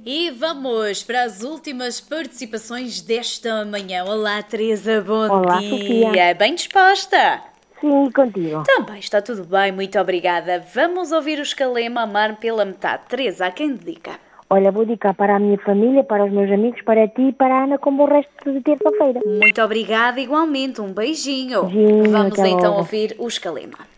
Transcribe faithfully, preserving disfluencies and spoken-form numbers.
E vamos para as últimas participações desta manhã. Olá, Teresa, bom Olá, dia. Sofia. Bem disposta? Sim, contigo. Também está tudo bem, muito obrigada. Vamos ouvir o Escalema Amar pela Metade. Teresa, a quem dedica? Olha, vou dedicar para a minha família, para os meus amigos, para ti e para a Ana, como o resto de terça-feira. Muito obrigada, igualmente. Um beijinho. Beijinho, Vamos até então logo. ouvir o Escalema.